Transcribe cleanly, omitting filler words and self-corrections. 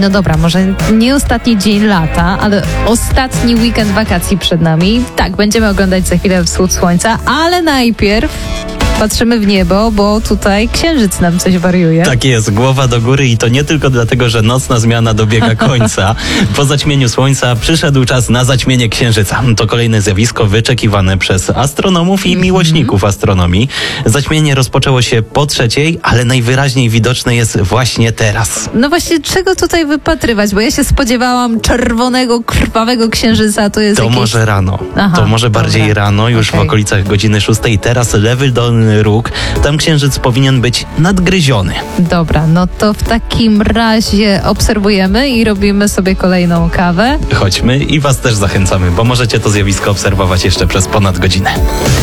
no dobra, może nie ostatni dzień lata, ale ostatni weekend wakacji przed nami. Tak, będziemy oglądać za chwilę wschód słońca, ale najpierw patrzymy w niebo, bo tutaj księżyc nam coś wariuje. Tak jest, głowa do góry i to nie tylko dlatego, że nocna zmiana dobiega końca. Po zaćmieniu słońca przyszedł czas na zaćmienie księżyca. To kolejne zjawisko wyczekiwane przez astronomów i miłośników astronomii. Zaćmienie rozpoczęło się po 3:00, ale najwyraźniej widoczne jest właśnie teraz. No właśnie, czego tutaj wypatrywać? Bo ja się spodziewałam czerwonego, krwawego księżyca. To jest To jakieś... może rano. Aha, to może bardziej dobra. rano, już Okej. w okolicach godziny 6:00. Teraz lewy dolny róg. Tam księżyc powinien być nadgryziony. Dobra, no to w takim razie obserwujemy i robimy sobie kolejną kawę. Chodźmy i was też zachęcamy, bo możecie to zjawisko obserwować jeszcze przez ponad godzinę.